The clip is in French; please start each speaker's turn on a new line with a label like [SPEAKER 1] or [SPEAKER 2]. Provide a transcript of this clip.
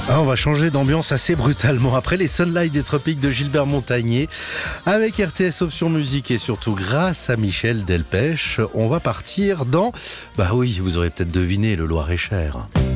[SPEAKER 1] Ah, on va changer d'ambiance assez brutalement. Après les Sunlight des Tropiques de Gilbert Montagnier, avec RTS Option Musique et surtout grâce à Michel Delpech, on va partir dans... Bah oui, vous aurez peut-être deviné, le Loir-et-Cher.